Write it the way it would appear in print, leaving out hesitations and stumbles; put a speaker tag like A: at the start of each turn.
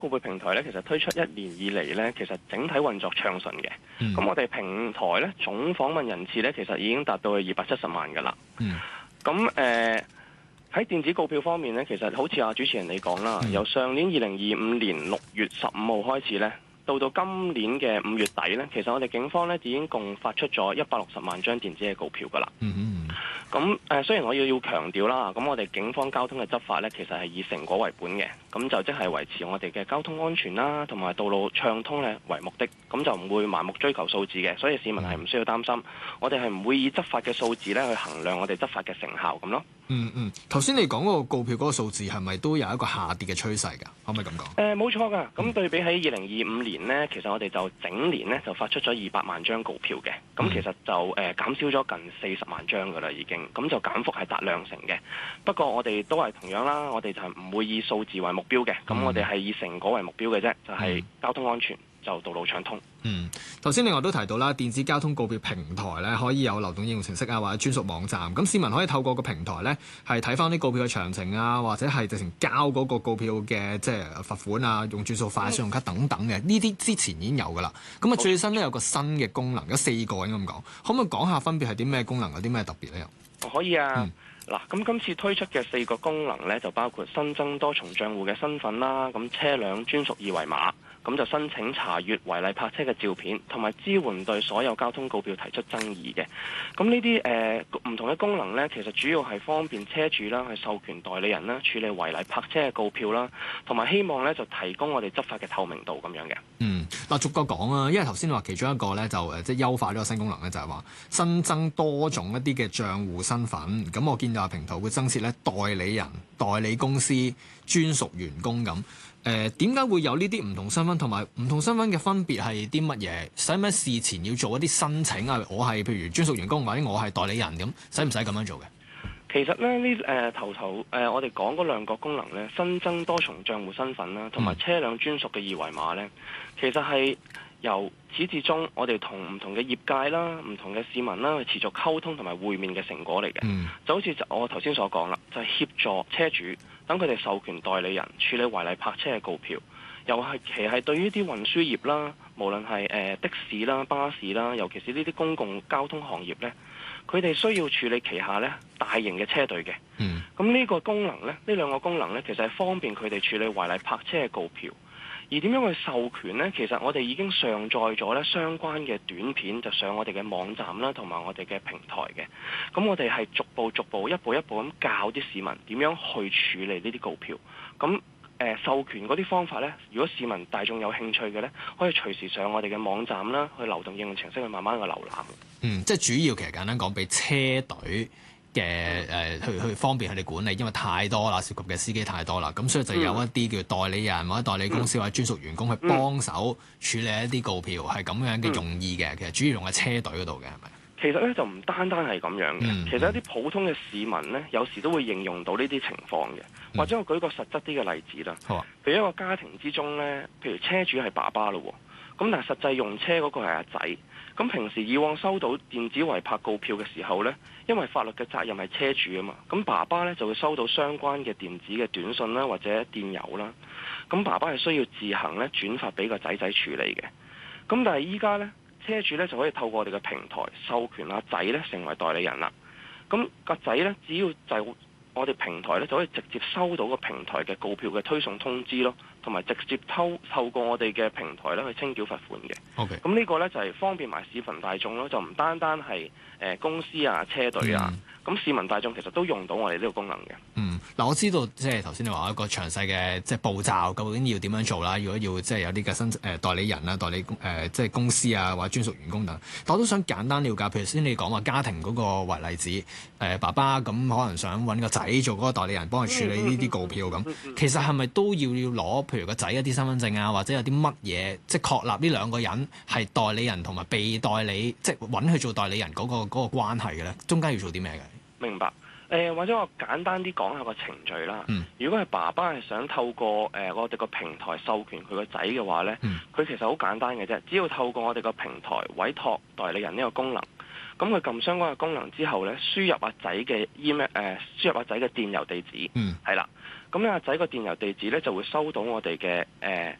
A: 告票平台咧，其實推出1年以嚟咧，其實整體運作暢順嘅。咁我哋平台咧總訪問人次咧，其實已經達到去270萬㗎啦。咁喺電子告票方面咧，其實好似主持人你講啦，由上年2025年6月15號開始咧，到今年嘅5月底咧，其實我哋警方咧已經共發出咗160萬張電子嘅告票㗎啦。咁雖然我要強調啦，咁我哋警方交通嘅執法咧，其實係以成果為本嘅，咁就即係維持我哋嘅交通安全啦，同埋道路暢通咧為目的，咁就唔會盲目追求數字嘅，所以市民係唔需要擔心，我哋係唔會以執法嘅數字咧去衡量我哋執法嘅成效咁咯。
B: 頭先你講嗰個告票嗰個數字係咪都有一個下跌嘅趨勢㗎？可唔可以咁講？
A: 冇錯㗎。咁對比起2025年呢，其實我哋就整年呢就發出咗200萬張告票嘅，咁其實就減少咗近40萬張㗎啦已經，咁就減幅係達2成嘅。不過我哋都係同樣啦，我哋就係唔會以數字為目標嘅，咁我哋係以成果為目標嘅啫，就係交通安全。就道路暢通。
B: 頭先另外都提到啦，電子交通告票平台咧可以有流動應用程式啊，或者專屬網站，咁市民可以透過個平台咧係睇翻啲告票嘅詳情啊，或者係直情交嗰個告票嘅即係罰款啊，用轉數快、信用卡等等嘅，呢啲之前已經有㗎啦。咁最新咧有個新嘅功能，有4個應該咁講，可唔可以講下分別係啲咩功能，有啲咩特別咧？
A: 可以啊。嗱，咁今次推出嘅4個功能咧，就包括新增多重帳戶嘅身份啦，咁車輛專屬二維碼。咁就申請查閲違例泊車嘅照片，同埋支援對所有交通告票提出爭議嘅。咁呢啲唔同嘅功能呢，其實主要係方便車主啦，去授權代理人啦處理違例泊車嘅告票啦，同埋希望呢就提供我哋執法嘅透明度咁樣嘅。
B: 嗱，逐個講啊，因為頭先話其中一個呢，就即係優化呢個新功能呢，就係話新增多種一啲嘅帳戶身份。咁我見到平台會增設呢代理人、代理公司、專屬員工咁。點解會有呢啲唔同身份，同埋唔同身份嘅分別係啲乜嘢？使唔使事前要做一啲申請啊？我係譬如專屬員工，或者我係代理人咁，使唔使咁樣做嘅？
A: 其實咧我哋講嗰2個功能咧，新增多重帳戶身份啦，同埋車輛專屬嘅二維碼咧，其實係由始至終我哋同唔同嘅業界啦、唔同嘅市民啦，去持續溝通同埋會面嘅成果嚟嘅。就好似我頭先所講啦，就係協助車主等佢哋授權代理人處理違例泊車嘅告票，又係其係對於啲運輸業啦，無論係的士啦、巴士啦，尤其是呢啲公共交通行業咧，佢哋需要處理旗下咧大型嘅車隊嘅。咁呢個功能咧，呢2個功能咧，其實係方便佢哋處理違例泊車嘅告票。而點樣去授權呢？其實我哋已經上載咗咧相關嘅短片，就上我哋嘅網站啦，同埋我哋嘅平台嘅。咁我哋係逐步、一步一步咁教啲市民點樣去處理呢啲告票。咁授權嗰啲方法呢，如果市民大眾有興趣嘅呢，可以隨時上我哋嘅網站啦，去流動應用程式去慢慢嘅瀏覽。
B: 即係主要其實簡單講，俾車隊嘅去方便佢哋管理，因為太多啦，涉及嘅司機太多啦，咁所以就有一啲叫代理人或者代理公司或者專屬員工去幫手處理一啲告票，係咁樣嘅用意嘅。其實主要用喺車隊嗰度嘅，係咪？
A: 其實咧就唔單單係咁樣嘅，其實一啲普通嘅市民咧，有時都會應用到呢啲情況嘅。或者我舉個實質啲嘅例子啦，譬如一個家庭之中咧，譬如車主係爸爸咯，咁但係實際用車嗰個係阿仔。咁平時以往收到電子違泊告票嘅時候呢，因為法律嘅責任係車主啊嘛，咁爸爸呢就會收到相關嘅電子嘅短信啦，或者電郵啦，咁爸爸係需要自行呢轉發俾個仔仔處理嘅。咁但係依家呢，車主呢就可以透過我哋嘅平台授權阿仔呢成為代理人啦。咁個仔呢，只要就我哋平台呢，就可以直接收到個平台嘅告票嘅推送通知咯，同埋直接透過我哋嘅平台咧去清繳罰款嘅。咁呢個呢，就係方便埋市民大眾咯，就唔單單係公司啊、車隊啊，咁市民大眾其實都用到我哋呢個功能嘅。
B: 嗱，我知道即係頭先你話一個詳細嘅即係步驟，究竟要點樣做啦？如果要即係有啲嘅新代理人啦、代理即係公司啊或者專屬員工等，但我都想簡單了解，譬如先你講話家庭嗰個為例子，爸爸咁可能想揾個仔做嗰個代理人，幫佢處理呢啲告票咁，其實係咪都要攞譬如個仔一啲身份證啊，或者有啲乜嘢即係確立呢2個人係代理人同埋被代理，即係揾佢做代理人嗰個關係嘅咧？中間要做啲咩嘅？
A: 明白。或者我簡單啲講下個程序啦。如果係爸爸係想透過我哋個平台授權佢個仔嘅話呢，佢其實好簡單嘅啫，只要透過我哋個平台委託代理人呢個功能， 咁佢撳相關嘅功能之後咧，輸入阿仔嘅 email 輸入阿仔嘅電郵地址，係啦。咁咧阿仔個電郵地址咧就會收到我哋嘅